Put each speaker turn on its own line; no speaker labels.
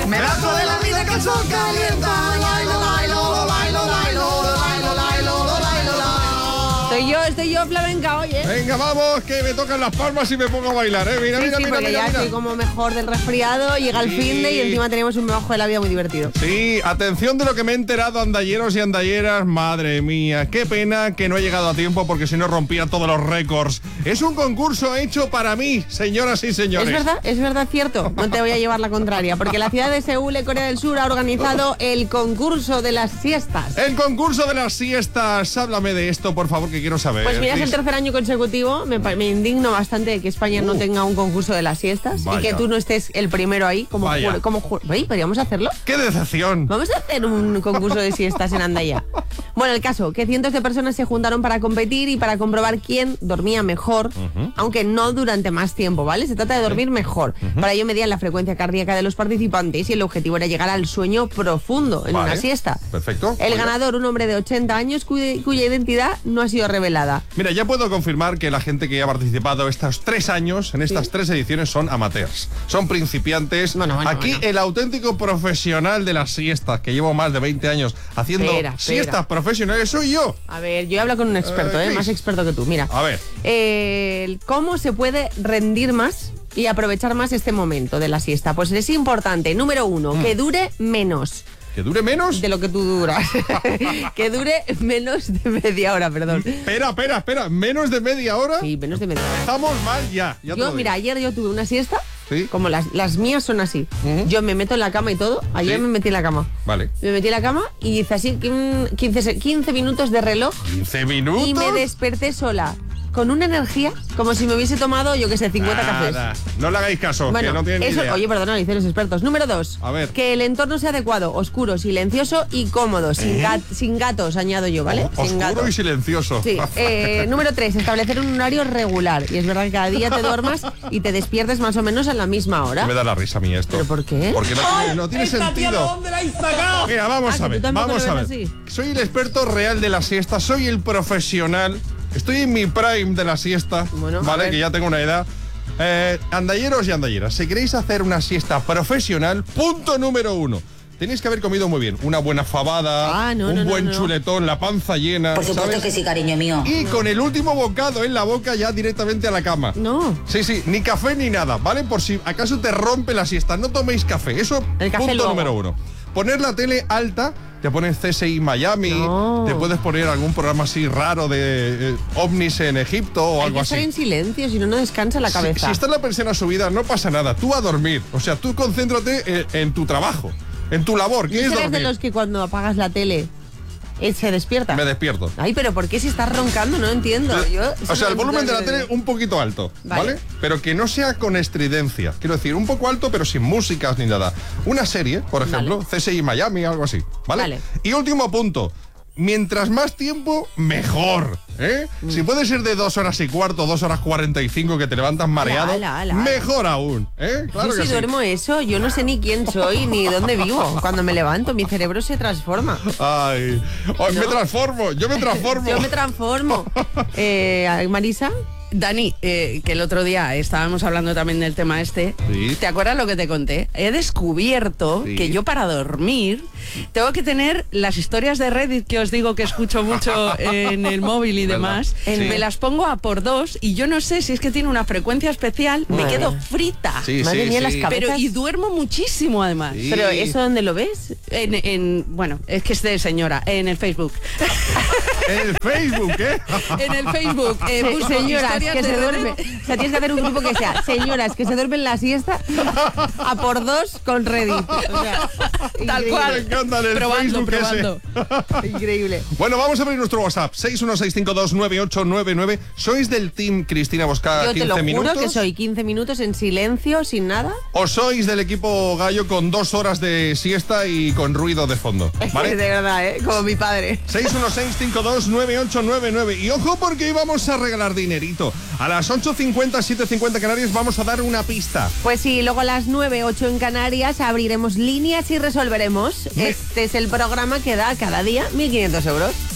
Me lanzo de la vida que son calienta.
Estoy yo flamenca, oye.
Venga, vamos, que me tocan las palmas y me pongo a bailar, ¿eh? Mira, mira, mira,
porque
mira,
ya
mira.
estoy como mejor del resfriado, llega el finde y encima tenemos un trabajo de la vida muy divertido.
Sí, atención de lo que me he enterado, andalleros y andalleras. Madre mía, qué pena que no he llegado a tiempo porque si no rompía todos los récords. Es un concurso hecho para mí, señoras y señores.
Es verdad, cierto. No te voy a llevar la contraria, porque la ciudad de Seúl, en Corea del Sur, ha organizado el concurso de las siestas.
El concurso de las siestas. Háblame de esto, por favor, que quiero saber.
Pues mira, es el tercer año consecutivo. Me indigno bastante de que España no tenga un concurso de las siestas.
Vaya.
Y que tú no estés el primero ahí. ¿Podríamos hacerlo?
¡Qué decepción!
Vamos a hacer un concurso de siestas en Andaya. Bueno, el caso, que cientos de personas se juntaron para competir y para comprobar quién dormía mejor, aunque no durante más tiempo, ¿vale? Se trata de dormir mejor. Para ello medían la frecuencia cardíaca de los participantes y el objetivo era llegar al sueño profundo en una siesta.
Perfecto.
El ganador, un hombre de 80 años cuya identidad no ha sido revelada.
Mira, ya puedo confirmar que la gente que ha participado estos 3 años, en estas 3 ediciones, son amateurs. Son principiantes. Bueno. El auténtico profesional de las siestas, que llevo más de 20 años haciendo siestas profesionales, soy yo.
A ver, yo he hablado con un experto, más experto que tú. Mira,
a ver.
¿Cómo se puede rendir más y aprovechar más este momento de la siesta? Pues es importante, número 1, que dure menos.
¿Que dure menos?
De lo que tú duras. Que dure menos de media hora, perdón.
Espera. ¿Menos de media hora?
Sí, menos de media hora.
Estamos mal ya.
Mira, ayer yo tuve una siesta.
¿Sí?
Como las mías son así. Yo me meto en la cama y todo. Ayer me metí en la cama.
Vale.
Me metí en la cama y hice así 15 minutos de reloj.
¿15 minutos?
Y me desperté sola. Con una energía como si me hubiese tomado, 50 cafés.
No le hagáis caso,
bueno,
que no tiene ni idea.
Oye, perdona, dicen los expertos. Número 2.
A ver.
Que el entorno sea adecuado, oscuro, silencioso y cómodo. Sin gatos, añado yo, ¿vale? Sin
oscuro y silencioso.
Sí. Número 3. Establecer un horario regular. Y es verdad que cada día te duermas y te despiertes más o menos a la misma hora.
Me da la risa a mí esto.
¿Pero por qué?
Porque no tiene sentido.
¿Dónde la has sacado?
Mira, vamos a ver. Soy el experto real de la siesta, soy el profesional. Estoy en mi prime de la siesta, ¿vale? Que ya tengo una edad. Andalleros y andalleras, si queréis hacer una siesta profesional, punto número 1. Tenéis que haber comido muy bien. Una buena fabada, un buen chuletón, la panza llena.
Por supuesto, ¿sabes? Que sí, cariño mío.
Y con el último bocado en la boca ya directamente a la cama.
No.
Sí, ni café ni nada, ¿vale? Por si acaso te rompe la siesta. No toméis café. Eso, punto número 1. Poner la tele alta. Te pones CSI Miami, te puedes poner algún programa así raro de ovnis en Egipto o algo así.
Hay que estar en silencio, si no descansa la cabeza.
Si está la persiana subida, no pasa nada. Tú a dormir. O sea, tú concéntrate en tu trabajo, en tu labor. ¿Qué es dormir?
¿Eres de los que cuando apagas la tele se despierta?
Me despierto.
Ay, pero ¿por qué si estás roncando? No entiendo.
El volumen de la tele un poquito alto, ¿vale? Pero que no sea con estridencia. Quiero decir, un poco alto, pero sin músicas ni nada. Una serie, por ejemplo, CSI Miami, algo así, ¿vale? Y último punto. Mientras más tiempo, mejor, ¿eh? Si puede ser de 2 horas y cuarto, 2 horas 45 que te levantas mareado, mejor aún, ¿eh? Claro
yo si duermo eso, yo no sé ni quién soy ni dónde vivo. Cuando me levanto, mi cerebro se transforma.
Ay, me transformo. Yo me transformo.
Marisa.
Dani, que el otro día estábamos hablando también del tema este.
¿Sí?
¿Te acuerdas lo que te conté? He descubierto que yo para dormir tengo que tener las historias de Reddit que os digo que escucho mucho en el móvil y demás. Me las pongo a por 2 y yo no sé si es que tiene una frecuencia especial, me quedo frita.
Madre mía, las cabezas.
Pero y duermo muchísimo además.
Sí.
¿Pero eso dónde lo ves?
Bueno, es que es de señora, en el Facebook.
¿En el Facebook, eh?
En el Facebook.
Señoras que se duermen. O sea, tienes que hacer un grupo que sea señoras que se duermen la siesta a por 2 con Reddit. O sea,
tal cual.
Me encanta el
Probando.
Increíble.
Bueno, vamos a abrir nuestro WhatsApp. 616529899. ¿Sois del team Cristina Bosca 15 minutos?
Yo te lo juro que soy 15 minutos en silencio, sin nada.
¿O sois del equipo Gallo con 2 horas de siesta y con ruido de fondo? ¿Vale?
De verdad, como mi padre.
616529899. Y ojo, porque hoy vamos a regalar dinerito. A las 8:50, 7:50 Canarias vamos a dar una pista.
Pues sí, luego a las 9, 8 en Canarias abriremos líneas y resolveremos. Este es el programa que da cada día 1.500 euros.